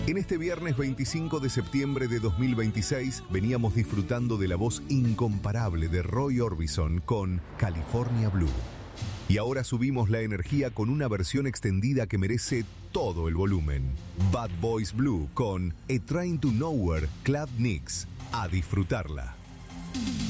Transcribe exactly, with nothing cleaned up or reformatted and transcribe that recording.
En este viernes veinticinco de septiembre de dos mil veintiséis veníamos disfrutando de la voz incomparable de Roy Orbison con California Blue. Y ahora subimos la energía con una versión extendida que merece todo el volumen. Bad Boys Blue con A Train to Nowhere, Clad Nicks. A disfrutarla.